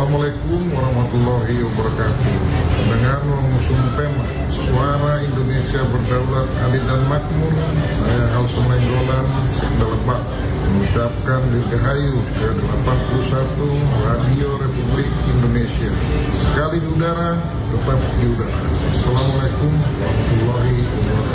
Assalamualaikum warahmatullahi wabarakatuh. Dengan mengusung tema Suara Indonesia Berdaulat, Adil dan Makmur, saya Halson Nainggolan Sekdalebak mengucapkan dirgahayu ke-81 Radio Republik Indonesia. Sekali di udara, tetap di udara. Assalamualaikum warahmatullahi wabarakatuh.